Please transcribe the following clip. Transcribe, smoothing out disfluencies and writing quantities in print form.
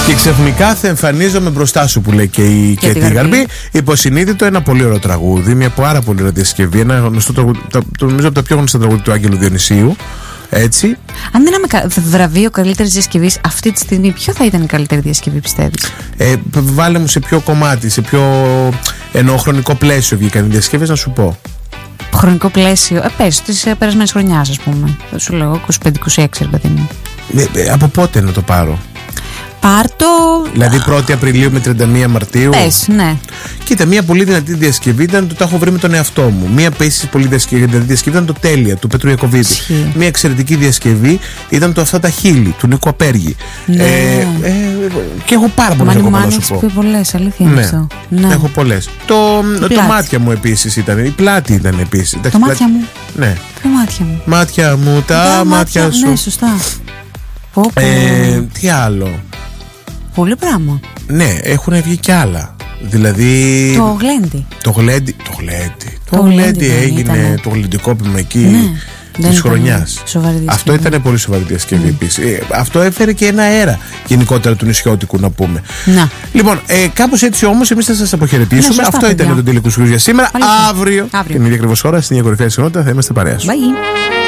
Και ξαφνικά θα εμφανίζομαι μπροστά σου, που λέει και η Γαρμπή. Υποσυνείδητο, ένα πολύ ωραίο τραγούδι, μια πάρα πολύ ωραία διασκευή. Ένα γνωστό τραγούδι, νομίζω από τα πιο γνωστά τραγούδια του Άγγελου Διονυσίου. Έτσι. Αν δίναμε βραβείο καλύτερης διασκευής αυτή τη στιγμή, ποιο θα ήταν η καλύτερη διασκευή, πιστεύεις? Βάλε μου σε ποιο κομμάτι, σε ποιο χρονικό πλαίσιο βγήκαν οι διασκευές, να σου πω. Χρονικό πλαίσιο, πες της περασμένης χρονιάς, ας πούμε. Θα σου λέω 25-26, ρε παιδί μου. Από πότε να το πάρω? Πάρτο. Δηλαδή 1η Απριλίου με 31 Μαρτίου. Πες, ναι. Κοίτα, μια πολύ δυνατή διασκευή ήταν το «Τα έχω βρει με τον εαυτό μου». Μια επίσης πολύ δυνατή διασκευή ήταν το «Τέλεια» του Πέτρου Ιακωβίδη. Μια εξαιρετική διασκευή ήταν το «Αυτά τα χείλη» του Νίκου Απέργη. Ναι. Και έχω πάρα πολλές ακόμα να σου πω. Έχεις πει πολλές, αλήθεια είναι αυτό. Ναι. Έχω πολλές. Το «Μάτια μου» επίσης ήταν. Η «Πλάτη» ήταν επίσης. Το «Μάτια μου». Ναι. Το «Μάτια μου». Μάτια μου, τα μάτια σου. Ναι, σωστά. Τι άλλο? Πολύ πράγμα. Ναι, έχουν βγει κι άλλα. Δηλαδή. Το Γλέντι. Το Γλέντι έγινε το γλεντικό πείμα εκεί της χρονιάς. Αυτό ήταν πολύ σοβαρή διασκευή επίσης. Αυτό έφερε και ένα αέρα γενικότερα του νησιώτικου, να πούμε. Να. Λοιπόν, κάπως έτσι όμως εμείς θα σας αποχαιρετήσουμε. Αυτό ήταν το τελικό σου για σήμερα. Αύριο την ίδια ακριβώς ώρα, στην ίδια κορυφαία συχνότητα, θα είμαστε παρέα σου. Bye.